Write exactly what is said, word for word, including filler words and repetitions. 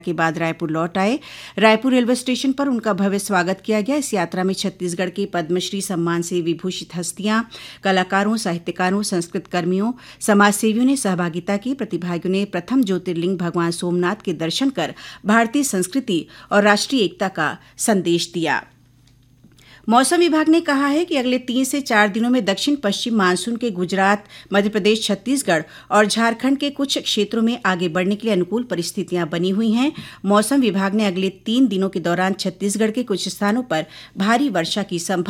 के बाद रायपुर लौट आए। रायपुर रेलवे स्टेशन पर उनका भव्य स्वागत किया गया। इस यात्रा में छत्तीसगढ़ के पद्मश्री सम्मान से विभूषित हस्तियां, कलाकारों, साहित्यकारों, संस्कृत कर्मियों, समाजसेवियों ने सहभागिता की। प्रतिभागियों ने प्रथम ज्योतिर्लिंग भगवान सोमनाथ के दर्शन कर भारतीय संस्कृति और राष्ट्रीय एकता का संदेश दिया। मौसम विभाग ने कहा है कि अगले तीन से चार दिनों में दक्षिण पश्चिम मानसून के गुजरात, मध्यप्रदेश, छत्तीसगढ़ और झारखंड के कुछ क्षेत्रों में आगे बढ़ने के लिए अनुकूल परिस्थितियां बनी हुई हैं। मौसम विभाग ने अगले तीन दिनों के दौरान छत्तीसगढ़ के कुछ स्थानों पर भारी वर्षा की संभावना